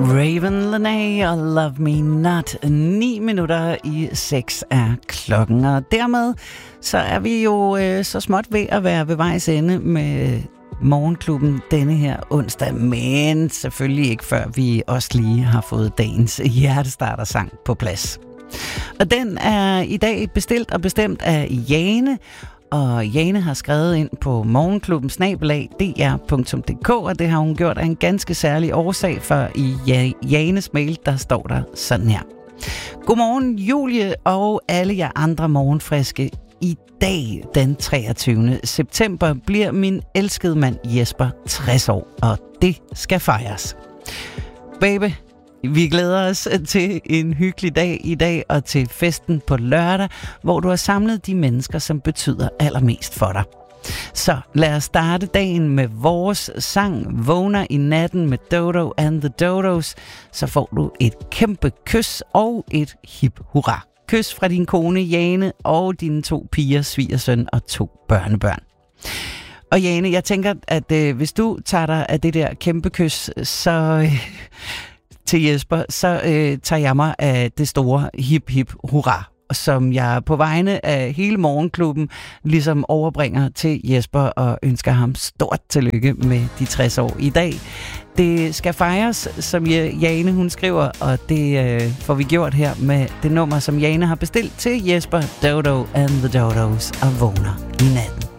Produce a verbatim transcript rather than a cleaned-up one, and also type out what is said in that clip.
Raven Lenae og Love Me Not. Ni minutter i seks er klokken, og dermed så er vi jo øh, så småt ved at være ved vejs ende med Morgenklubben denne her onsdag, men selvfølgelig ikke før vi også lige har fået dagens hjertestartersang på plads. Og den er i dag bestilt og bestemt af Jane, og Jane har skrevet ind på morgenklubben snabel-a d r punktum d k, og det har hun gjort af en ganske særlig årsag, for i Janes mail, der står der sådan her. Godmorgen Julie og alle jer andre morgenfriske. I dag, den treogtyvende september, bliver min elskede mand Jesper tres år, og det skal fejres. Baby, vi glæder os til en hyggelig dag i dag og til festen på lørdag, hvor du har samlet de mennesker, som betyder allermest for dig. Så lad os starte dagen med vores sang Vågner i natten med Dodo and the Dodos. Så får du et kæmpe kys og et hip hurra. Kys fra din kone Jane og dine to piger, svigersøn og to børnebørn. Og Jane, jeg tænker, at øh, hvis du tager dig af det der kæmpe kys, så... Øh, til Jesper, så øh, tager jeg mig af det store hip hip hurra, som jeg på vegne af hele Morgenklubben ligesom overbringer til Jesper og ønsker ham stort tillykke med de tres år i dag. Det skal fejres, som Jane hun skriver, og det øh, får vi gjort her med det nummer, som Jane har bestilt til Jesper, Dodo and the Dodos og Vågner i natten.